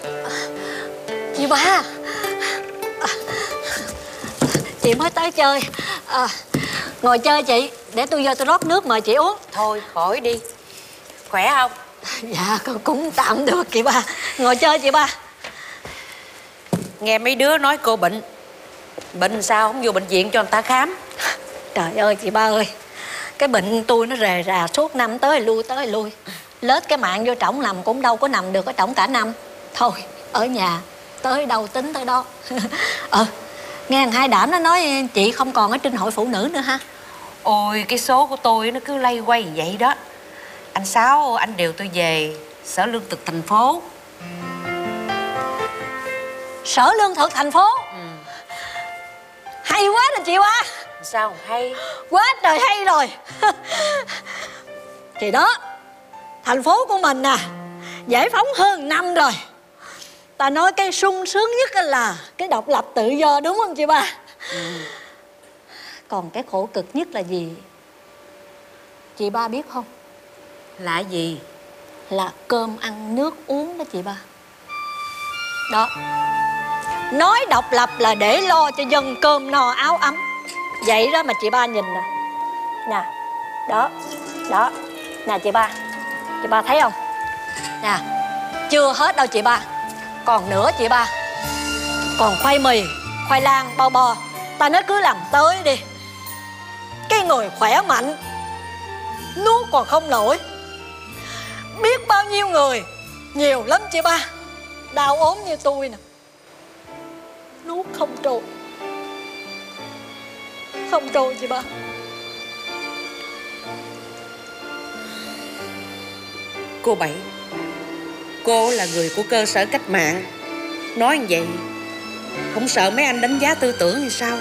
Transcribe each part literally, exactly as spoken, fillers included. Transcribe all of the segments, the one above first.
Chị ba à, chị mới tới chơi à, ngồi chơi chị, để tôi vô tôi rót nước mời chị uống. Thôi khỏi đi. Khỏe không? Dạ con cũng tạm được chị ba. Ngồi chơi chị ba. Nghe mấy đứa nói cô bệnh. Bệnh sao không vô bệnh viện cho người ta khám? Trời ơi chị ba ơi, cái bệnh tôi nó rề rà suốt năm, tới lui tới lui. Lết cái mạng vô trỏng nằm cũng đâu có nằm được ở trỏng cả năm. Thôi ở nhà tới đâu tính tới đó. Ờ nghe thằng Hai Đảm nó nói chị không còn ở trên hội phụ nữ nữa ha. Ôi cái số của tôi nó cứ lay quay vậy đó. Anh Sáu anh điều tôi về Sở Lương thực thành phố. Sở Lương thực thành phố? Ừ. Hay quá nè chị ba. Sao hay? Quá trời hay rồi. Thì đó, thành phố của mình nè giải phóng hơn năm rồi. Ta nói cái sung sướng nhất là cái độc lập tự do, đúng không chị ba? Ừ. Còn cái khổ cực nhất là gì chị ba biết không? Là gì? Là cơm ăn nước uống đó chị ba. Đó, nói độc lập là để lo cho dân cơm no áo ấm. Vậy đó mà chị ba nhìn nè. Nè, đó, đó. Nè chị ba, chị ba thấy không? Nè, chưa hết đâu chị ba. Còn nữa chị ba. Còn khoai mì, khoai lang, bao bò. Ta nói cứ làm tới đi. Cái người khỏe mạnh nuốt còn không nổi. Biết bao nhiêu người, nhiều lắm chị ba, đau ốm như tôi nè, nuốt không trôi. Không trôi chị ba. Cô Bảy, cô là người của cơ sở cách mạng. Nói như vậy không sợ mấy anh đánh giá tư tưởng như sao?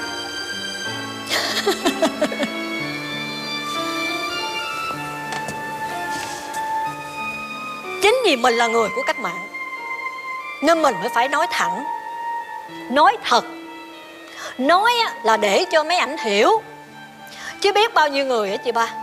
Chính vì mình là người của cách mạng nên mình mới phải nói thẳng, nói thật. Nói là để cho mấy ảnh hiểu. Chứ biết bao nhiêu người á chị ba,